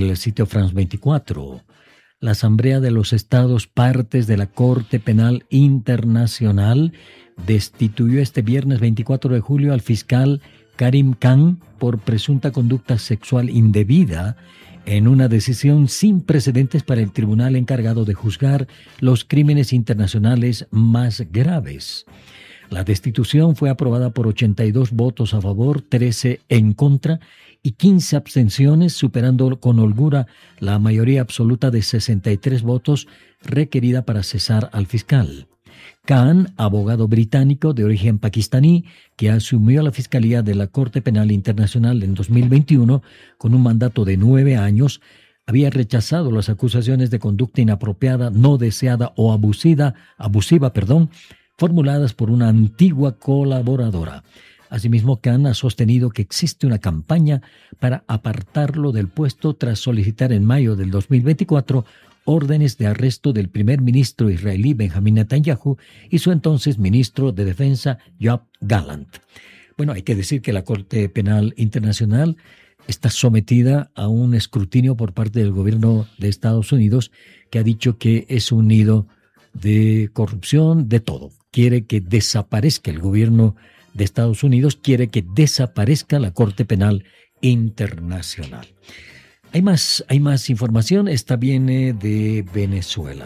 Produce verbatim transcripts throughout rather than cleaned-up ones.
el sitio France veinticuatro. La Asamblea de los Estados Partes de la Corte Penal Internacional destituyó este viernes veinticuatro de julio al fiscal Karim Khan por presunta conducta sexual indebida en una decisión sin precedentes para el tribunal encargado de juzgar los crímenes internacionales más graves. La destitución fue aprobada por ochenta y dos votos a favor, trece en contra y quince abstenciones, superando con holgura la mayoría absoluta de sesenta y tres votos requerida para cesar al fiscal. Khan, abogado británico de origen pakistaní, que asumió la Fiscalía de la Corte Penal Internacional en dos mil veintiuno con un mandato de nueve años, había rechazado las acusaciones de conducta inapropiada, no deseada o abusiva, abusiva, perdón, formuladas por una antigua colaboradora. Asimismo, Khan ha sostenido que existe una campaña para apartarlo del puesto tras solicitar en mayo del dos mil veinticuatro órdenes de arresto del primer ministro israelí Benjamín Netanyahu y su entonces ministro de Defensa Yoav Gallant. Bueno, hay que decir que la Corte Penal Internacional está sometida a un escrutinio por parte del gobierno de Estados Unidos, que ha dicho que es un nido de corrupción, de todo. Quiere que desaparezca el gobierno de Estados Unidos, quiere que desaparezca la Corte Penal Internacional. Hay más, hay más información. Esta viene de Venezuela.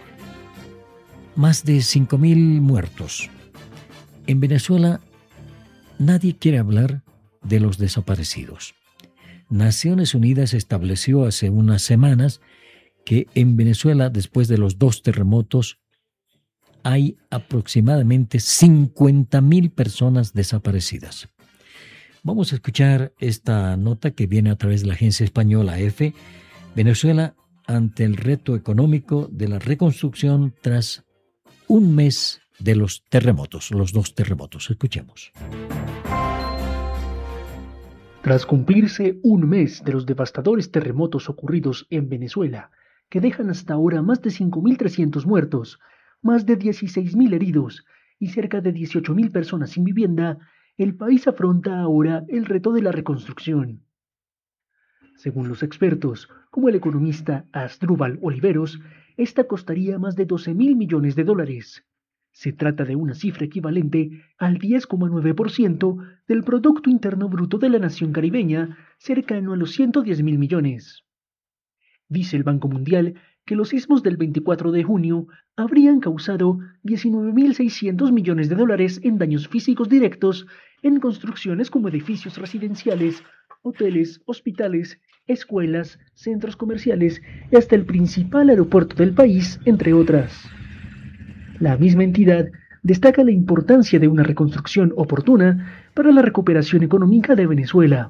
Más de cinco mil muertos. En Venezuela nadie quiere hablar de los desaparecidos. Naciones Unidas estableció hace unas semanas que en Venezuela, después de los dos terremotos, hay aproximadamente cincuenta mil personas desaparecidas. Vamos a escuchar esta nota que viene a través de la agencia española E F E. Venezuela ante el reto económico de la reconstrucción tras un mes de los terremotos, los dos terremotos. Escuchemos. Tras cumplirse un mes de los devastadores terremotos ocurridos en Venezuela, que dejan hasta ahora más de cinco mil trescientos muertos, más de dieciséis mil heridos y cerca de dieciocho mil personas sin vivienda, el país afronta ahora el reto de la reconstrucción. Según los expertos, como el economista Asdrúbal Oliveros, esta costaría más de doce mil millones de dólares. Se trata de una cifra equivalente al diez coma nueve por ciento del Producto Interno Bruto de la nación caribeña, cercano a los ciento diez mil millones. Dice el Banco Mundial que los sismos del veinticuatro de junio habrían causado diecinueve mil seiscientos millones de dólares en daños físicos directos en construcciones como edificios residenciales, hoteles, hospitales, escuelas, centros comerciales y hasta el principal aeropuerto del país, entre otras. La misma entidad destaca la importancia de una reconstrucción oportuna para la recuperación económica de Venezuela.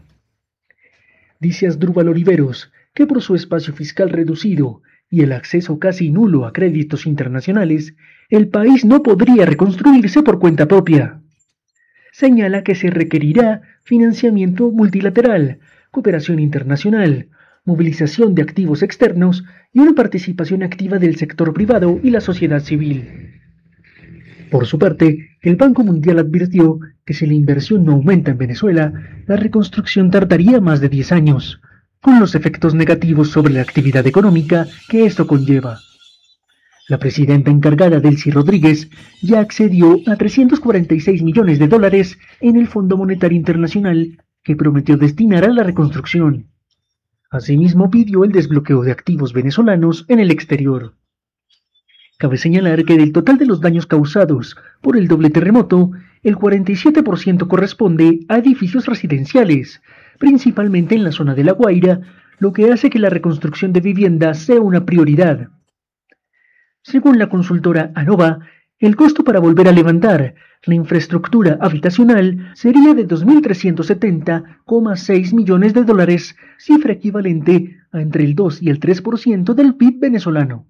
Dice Asdrúbal Oliveros que por su espacio fiscal reducido y el acceso casi nulo a créditos internacionales, el país no podría reconstruirse por cuenta propia. Señala que se requerirá financiamiento multilateral, cooperación internacional, movilización de activos externos y una participación activa del sector privado y la sociedad civil. Por su parte, el Banco Mundial advirtió que si la inversión no aumenta en Venezuela, la reconstrucción tardaría más de diez años, con los efectos negativos sobre la actividad económica que esto conlleva. La presidenta encargada, Delcy Rodríguez, ya accedió a trescientos cuarenta y seis millones de dólares en el Fondo Monetario Internacional que prometió destinar a la reconstrucción. Asimismo, pidió el desbloqueo de activos venezolanos en el exterior. Cabe señalar que del total de los daños causados por el doble terremoto, el cuarenta y siete por ciento corresponde a edificios residenciales, principalmente en la zona de La Guaira, lo que hace que la reconstrucción de viviendas sea una prioridad. Según la consultora ANOVA, el costo para volver a levantar la infraestructura habitacional sería de dos mil trescientos setenta coma seis millones de dólares, cifra equivalente a entre el dos y el tres por ciento del P I B venezolano.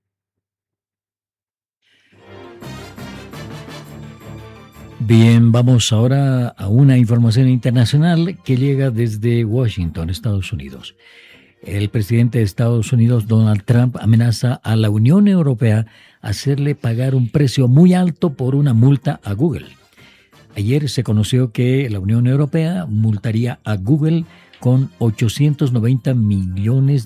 Bien, vamos ahora a una información internacional que llega desde Washington, Estados Unidos. El presidente de Estados Unidos, Donald Trump, amenaza a la Unión Europea hacerle pagar un precio muy alto por una multa a Google. Ayer se conoció que la Unión Europea multaría a Google con ochocientos noventa millones